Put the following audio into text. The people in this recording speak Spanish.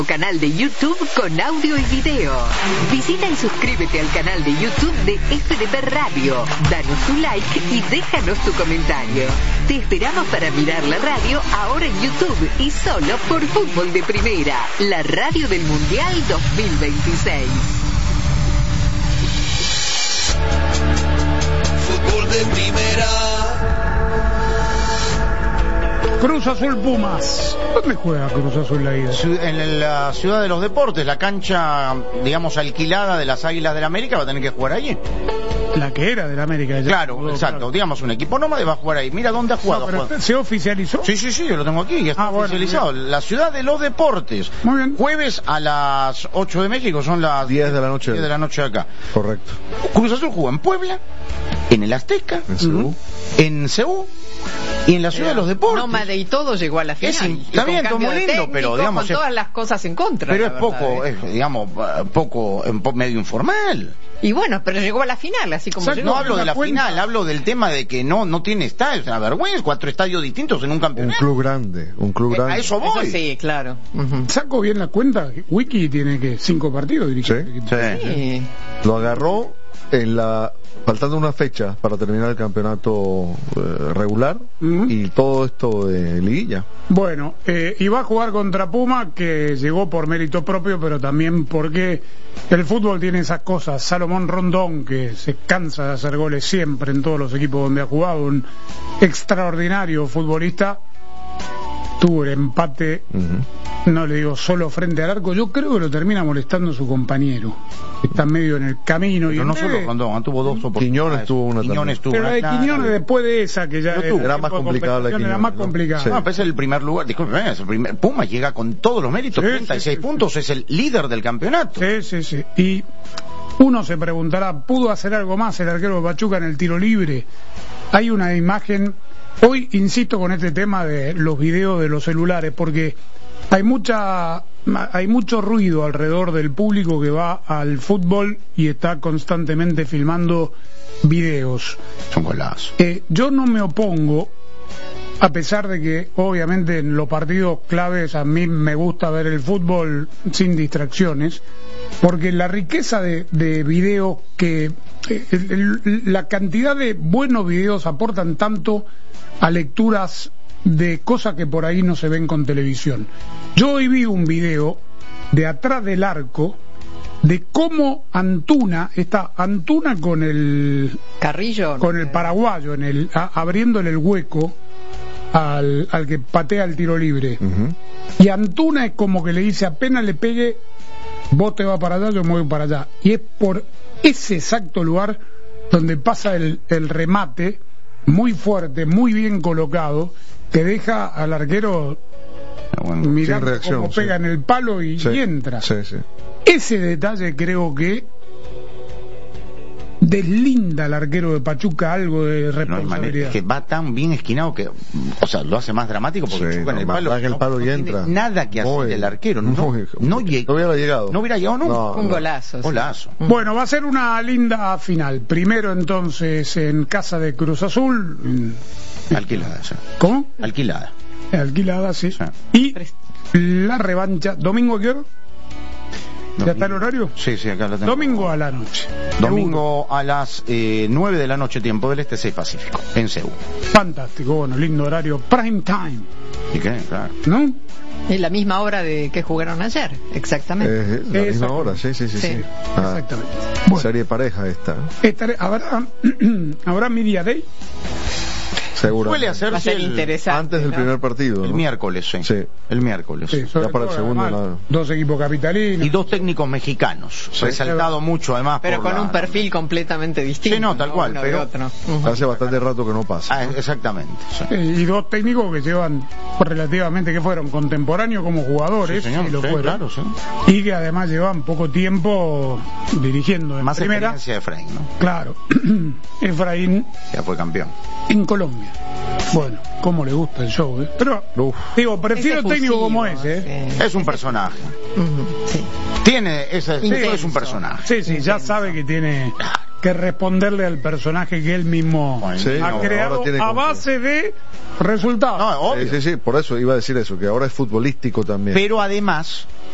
Canal de YouTube con audio y video. Visita y suscríbete al canal de YouTube de FDP Radio. Danos tu like y déjanos tu comentario. Te esperamos para mirar la radio ahora en YouTube y solo por Fútbol de Primera, la radio del Mundial 2026. Fútbol de Primera. Cruz Azul Pumas. ¿Dónde juega Cruz Azul la ida? En la Ciudad de los Deportes, la cancha, digamos, alquilada de las Águilas del América, va a tener que jugar allí. La que era del América. Claro, exacto. Claro. Digamos, un equipo nómade va a jugar ahí. Mira dónde ha jugado. No, pero ¿se oficializó? Sí, yo lo tengo aquí. Ya está oficializado. Bueno, la Ciudad de los Deportes. Muy bien. Jueves a las 8 de México, son las 10 de la noche. 10 de la noche acá. Correcto. Cruz Azul jugó en Puebla, en el Azteca, en Seúl y en la Ciudad de los Deportes. Nómade y todo llegó a la final. Está bien, todo muy lindo, técnico, pero digamos... Con todas las cosas en contra. Pero es poco, digamos, poco, medio informal. Y bueno, pero llegó a la final, así como llegó. No hablo de la final, hablo del tema de que no tiene estadios, es una vergüenza, 4 estadios distintos en un campeonato. Un club grande. A eso voy. Eso sí, claro. Saco bien la cuenta, Wiki tiene que 5 partidos dirigidos. Sí. Lo agarró faltando una fecha para terminar el campeonato regular y todo esto de liguilla. Bueno, y va a jugar contra Puma, que llegó por mérito propio, pero también porque el fútbol tiene esas cosas. Salomón Rondón, que se cansa de hacer goles siempre en todos los equipos donde ha jugado, un extraordinario futbolista, tuvo el empate, no le digo solo frente al arco, yo creo que lo termina molestando su compañero, está medio en el camino. Pero y no solo Rondón, tuvo 2 oportunidades. Quiñones tuvo una también. Pero la de Quiñones después de esa, que ya era más complicada la de Quiñones. Era más complicada. Sí. No, pues es el primer lugar, disculpe, Puma llega con todos los méritos, 36 puntos, es el líder del campeonato. Sí. Y uno se preguntará, ¿pudo hacer algo más el arquero de Pachuca en el tiro libre? Hay una imagen. Hoy insisto con este tema de los videos de los celulares, porque hay mucho ruido alrededor del público que va al fútbol y está constantemente filmando videos. Son golazos. Yo no me opongo, a pesar de que obviamente en los partidos claves a mí me gusta ver el fútbol sin distracciones, porque la riqueza de videos que la cantidad de buenos videos aportan tanto a lecturas de cosas que por ahí no se ven con televisión. Yo hoy vi un video de atrás del arco de cómo Antuna con el Carrillo, con el paraguayo abriéndole el hueco al que patea el tiro libre. Y Antuna es como que le dice, apenas le pegue, vos te vas para allá, yo me voy para allá. Y es por ese exacto lugar donde pasa el remate, muy fuerte, muy bien colocado, que deja al arquero mirando cómo pega en el palo y entra. Ese detalle creo que deslinda al arquero de Pachuca algo de responsabilidad. Es que va tan bien esquinado que, o sea, lo hace más dramático porque choca en el palo. El palo y entra. Nada que hacer el arquero. No hubiera llegado. No hubiera llegado nunca. Un golazo. Bueno, va a ser una linda final. Primero entonces en casa de Cruz Azul. Alquilada, sí. ¿Cómo? Alquilada, sí. Y la revancha, ¿domingo a qué hora? ¿Ya está el horario? Sí, acá lo tengo. Domingo a la noche. Domingo a las 9 de la noche, tiempo del Este, 6 Pacífico, en Seúl. Fantástico, bueno, lindo horario. Prime time. ¿Y qué? Claro. ¿No? Es la misma hora de que jugaron ayer, exactamente. La misma hora, sí. Exactamente. Bueno, serie pareja esta. ¿Habrá Media Day? Seguro. Suele hacerse antes del primer partido. El miércoles, sí. El miércoles. Sí, ya para el segundo lado. 2 equipos capitalinos. Y 2 técnicos mexicanos. Resaltado mucho, además. Pero con un perfil completamente distinto. Sí, tal cual. Pero hace bastante rato que no pasa. Exactamente. Sí. Y 2 técnicos que llevan relativamente, que fueron contemporáneos como jugadores. Sí, señor. Y lo fueron. Claro, sí. Y que además llevan poco tiempo dirigiendo en más primera. Experiencia de Efraín, ¿no? Claro. Efraín. Ya fue campeón. En Colombia. Bueno, cómo le gusta el show, Pero, digo, prefiero técnico como ese, Es un personaje. Sí. Tiene es un personaje. Sí, ya sabe que tiene que responderle al personaje que él mismo ha creado a base de resultados. Sí, por eso iba a decir eso, que ahora es futbolístico también. Pero además